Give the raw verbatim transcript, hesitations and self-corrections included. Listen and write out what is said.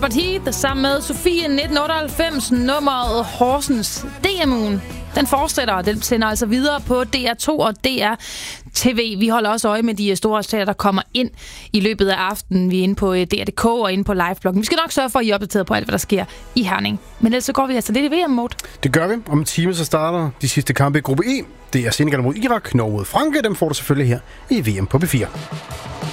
Albert Heath sammen med Sofie nitten otteoghalvfems, nummeret Horsens. D M-ugen, den fortsætter, den sender altså videre på D R to og D R T V. Vi holder også øje med de store resultater, der kommer ind i løbet af aftenen. Vi er inde på D R punktum d k og inde på livebloggen. Vi skal nok sørge for, at I er opdateret på alt, hvad der sker i Herning. Men ellers så går vi altså lidt i V M-mode. Det gør vi. Om en time så starter de sidste kampe i gruppe E. Det er Senegal mod Irak, Norge mod Frankrig. Dem får du selvfølgelig her i V M på B fire.